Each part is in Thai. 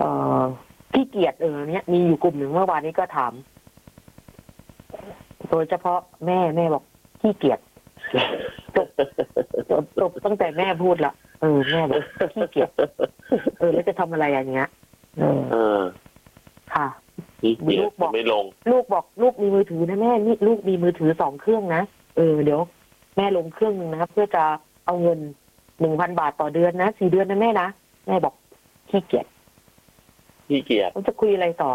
อขี้เกียจเนี่ยมีอยู่กลุ่มหนึ่งเมื่อวานนี้ก็ถามโดยเฉพาะแม่บอกขี้เกียจจบตั้งแต่แม่พูดละแม่บอกขี้เกียจแล้วจะทำอะไรอย่างเงี้ยค่ะลูกบอกไม่ลงลูกบอกลูกมีมือถือนะแม่นี่ลูกมีมือถือ2 เครื่องนะเดี๋ยวแม่ลงเครื่องนึงนะเพื่อจะเอาเงิน 1,000 บาทต่อเดือนนะ4 เดือนนะแม่นะแม่บอกขี้เกียจแล้วจะคุยอะไรต่อ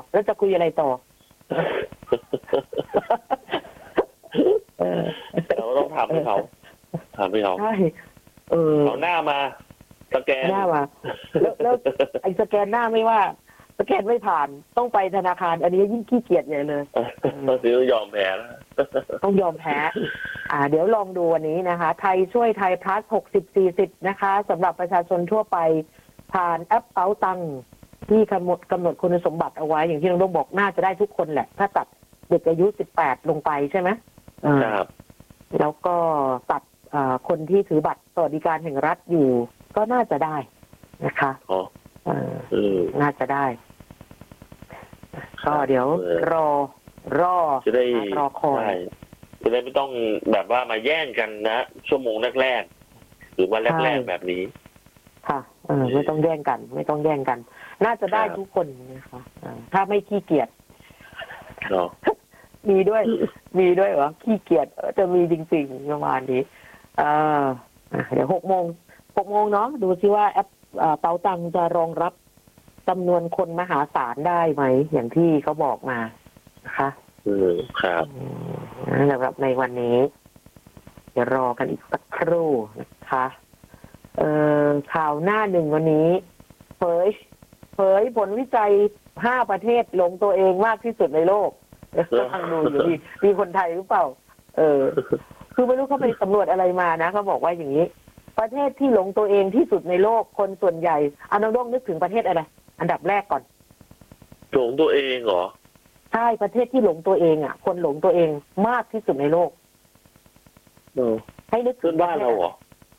เราต้องถามให้เขาใช่เขาหน้ามาสแกนหน้ามาแล้วไอ้สแกนหน้าไม่ว่าสแกนไม่ผ่านต้องไปธนาคารอันนี้ยิ่งขี้เกียจใหญ่เลยต้องยอมแพ้แล้วต้องยอมแพ้เดี๋ยวลองดูวันนี้นะคะไทยช่วยไทยพลัส60-40นะคะสำหรับประชาชนทั่วไปผ่านแอปเป๋าตังค์ที่กำหนดคุณสมบัติเอาไว้อย่างที่น้องดงบอกน่าจะได้ทุกคนแหละถ้าตัดเด็กอายุ18ลงไปใช่ไหมครับแล้วก็ตัดคนที่ถือบัตรสวัสดิการแห่งรัฐอยู่ก็น่าจะได้นะคะน่าจะได้ก็เดี๋ยวรอจะได้รอคอยจะได้ไม่ต้องแบบว่ามาแย่งกันนะชั่วโมงแรกๆหรือว่าแรกๆแบบนี้ค่ะไม่ต้องแย่งกันน่าจะได้ทุกคนนะคะถ้าไม่ขี้เกียจมีด้วยเหรอขี้เกียจจะมีจริงๆประมาณนี้เดี๋ยว6 โมงเนาะดูซิว่าแอปเป๋าตังค์จะรองรับจำนวนคนมหาศาลได้ไหมอย่างที่เขาบอกมานะคะครับสำหรับในวันนี้เดี๋ยวรอกันอีกสักครู่นะคะข่าวหน้าหนึ่งวันนี้เผยผลวิจัย5 ประเทศหลงตัวเองมากที่สุดในโลกทางดูอยู่มีคนไทยหรือเปล่าคือไม่รู้เขาไปสำรวจอะไรมานะเขาบอกว่าอย่างนี้ประเทศที่หลงตัวเองที่สุดในโลกคนส่วนใหญ่น้องด้งนึกถึงประเทศอะไรอันดับแรกก่อนหลงตัวเองเหรอใช่ประเทศที่หลงตัวเองคนหลงตัวเองมากที่สุดในโลกให้นึกถึงบ้านเราเหรอ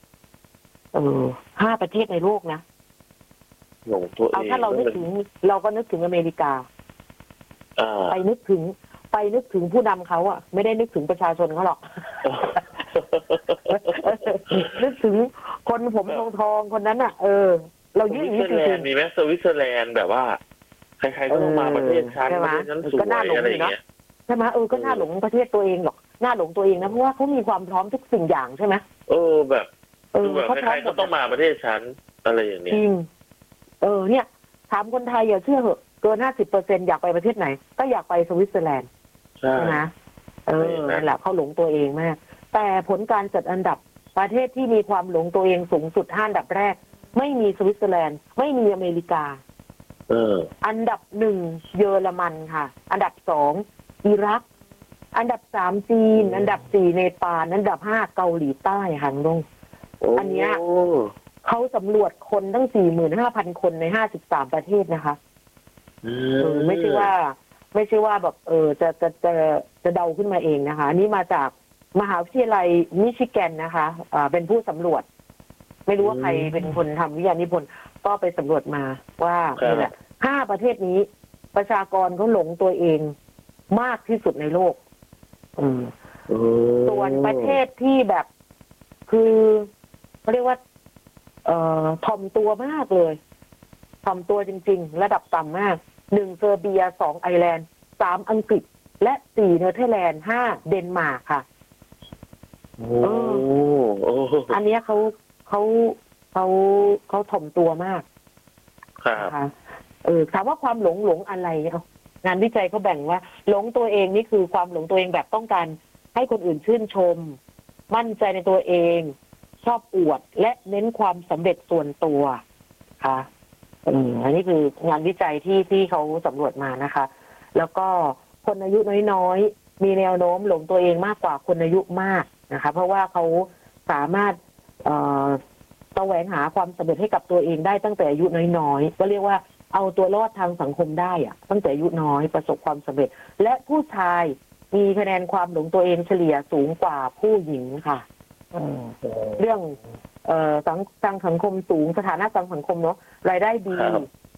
5 ประเทศในโลกนะหลงตัวเองถ้าเรานึกถึงเราก็นึกถึงอเมริกาไปนึกถึงผู้นำเขาไม่ได้นึกถึงประชาชนเขาหรอก นึกถึงคนผมทองคนนั้นเรายิ่งสวิตเซอร์แลนด์มีไหมสวิตเซอร์แลนด์แบบว่าใครๆก็ต้องมาประเทศชั้นประเทศนั้นสวยอะไรอย่างเงี้ยใช่ไหมก็น่าหลงประเทศตัวเองหรอกน่าหลงตัวเองนะเพราะว่าเขามีความพร้อมทุกสิ่งอย่างใช่ไหมแบบใครๆก็ต้องมาประเทศชั้นอะไรอย่างเงี้ยจริงเนี่ยถามคนไทยอย่าเชื่อเหอะเกิน50%อยากไปประเทศไหนก็อยากไปสวิตเซอร์แลนด์ใช่ไหมนั่นแหละเขาหลงตัวเองมากแต่ผลการจัดอันดับประเทศที่มีความหลงตัวเองสูงสุด5 อันดับแรกไม่มีสวิตเซอร์แลนด์ไม่มีอเมริกาอันดับ1เยอรมันค่ะอันดับ2อิรักอันดับ3จีนอันดับ4เนปาลอันดับ5เกาหลีใต้ค่ะน้องอันเนี้ยเขาสำรวจคนตั้ง 45,000 คนใน53 ประเทศนะคะไม่ใช่ว่าแบบจะเดาขึ้นมาเองนะคะนี่มาจากมหาวิทยาลัยมิชิแกนนะคะเป็นผู้สำรวจไม่รู้ว่าใครเป็นคนทำวิทยานิพนธ์ก็ไปสำรวจมาว่านี่แหละ5 ประเทศนี้ประชากรเขาหลงตัวเองมากที่สุดในโลกส่วนประเทศที่แบบคือเขาเรียกว่าถ่อมตัวมากเลยถ่อมตัวจริงๆระดับต่ำมาก1เซอร์เบีย2ไอร์แลนด์3อังกฤษและ4เนเธอร์แลนด์5เดนมาร์กค่ะอันนี้เขาถ่อมตัวมากค่ะถามว่าความหลงอะไรงานวิจัยเขาแบ่งว่าหลงตัวเองนี่คือความหลงตัวเองแบบต้องการให้คนอื่นชื่นชมมั่นใจในตัวเองชอบอวดและเน้นความสำเร็จส่วนตัวค่ะอันนี้คืองานวิจัยที่เขาสำรวจมานะคะแล้วก็คนอายุน้อยๆมีแนวโน้มหลงตัวเองมากกว่าคนอายุมากนะคะเพราะว่าเขาสามารถแสวงหาความสำเร็จให้กับตัวเองได้ตั้งแต่อายุน้อยๆก็เรียกว่าเอาตัวรอดทางสังคมได้ตั้งแต่อายุน้อยประสบความสำเร็จและผู้ชายมีคะแนนความหลงตัวเองเฉลี่ยสูงกว่าผู้หญิงค่ะเรื่องทางสังคมสูงสถานะทางสังคมเนาะรายได้ดี